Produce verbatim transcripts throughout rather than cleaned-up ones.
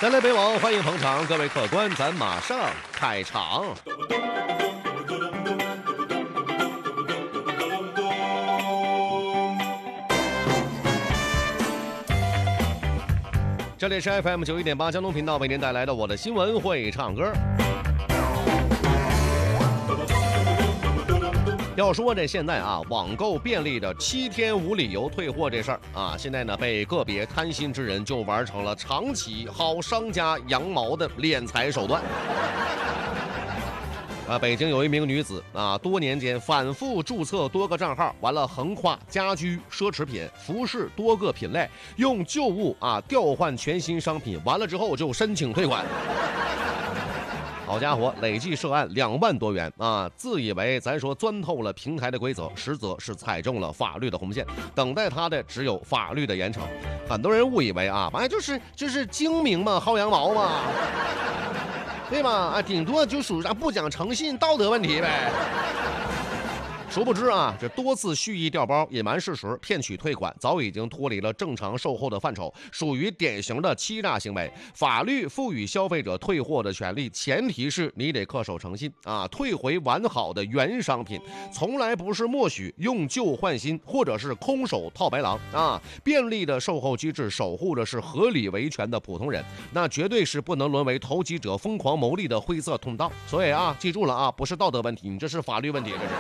南来北往，欢迎捧场，各位客官，咱马上开场。这里是 F M 九一点八交通频道为您带来的我的新闻会唱歌。要说这现在啊，网购便利的七天无理由退货这事儿啊，现在呢被个别贪心之人就玩成了长期薅商家羊毛的敛财手段。啊，北京有一名女子啊，多年间反复注册多个账号，完了横跨家居、奢侈品、服饰多个品类，用旧物啊调换全新商品，完了之后就申请退款。好家伙，累计涉案两万多元啊！自以为咱说钻透了平台的规则，实则是踩中了法律的红线，等待他的只有法律的严惩。很多人误以为啊，反正就是就是精明嘛，薅羊毛嘛，对吧？啊，顶多就属于啥不讲诚信、道德问题呗。殊不知啊，这多次蓄意调包、隐瞒事实、骗取退款，早已经脱离了正常售后的范畴，属于典型的欺诈行为。法律赋予消费者退货的权利，前提是你得恪守诚信啊，退回完好的原商品，从来不是默许用旧换新，或者是空手套白狼啊。便利的售后机制守护的是合理维权的普通人，那绝对是不能沦为投机者疯狂牟利的灰色通道。所以啊，记住了啊，不是道德问题，你这是法律问题，这是。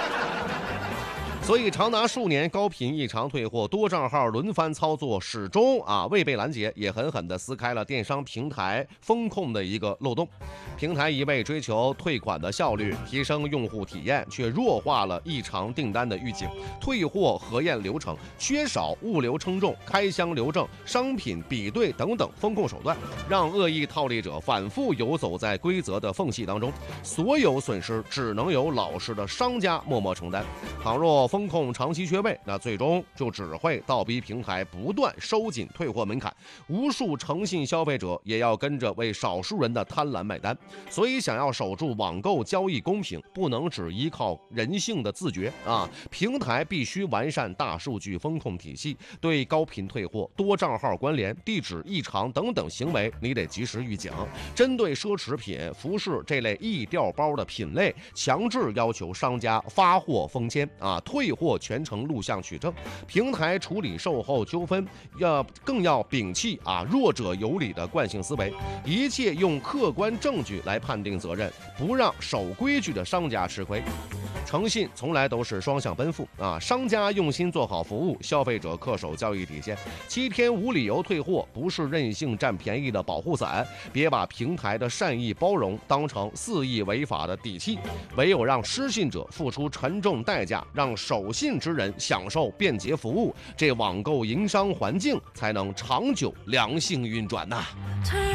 所以长达数年高频异常退货，多账号轮番操作，始终啊未被拦截，也狠狠地撕开了电商平台风控的一个漏洞。平台一味追求退款的效率，提升用户体验，却弱化了异常订单的预警、退货核验流程，缺少物流称重、开箱留证、商品比对等等风控手段，让恶意套利者反复游走在规则的缝隙当中，所有损失只能由老实的商家默默承担。倘若风控长期缺位，那最终就只会倒逼平台不断收紧退货门槛，无数诚信消费者也要跟着为少数人的贪婪买单。所以想要守住网购交易公平，不能只依靠人性的自觉啊，平台必须完善大数据风控体系，对高频退货、多账号关联、地址异常等等行为，你得及时预警。针对奢侈品、服饰这类易调包的品类，强制要求商家发货封签啊，退货全程录像取证。平台处理售后纠纷要更要摒弃啊弱者有理的惯性思维，一切用客观证据来判定责任，不让守规矩的商家吃亏。诚信从来都是双向奔赴啊！商家用心做好服务，消费者恪守交易底线。七天无理由退货不是任性占便宜的保护伞，别把平台的善意包容当成肆意违法的底气。唯有让失信者付出沉重代价，让守信之人享受便捷服务，这网购营商环境才能长久良性运转呐、啊。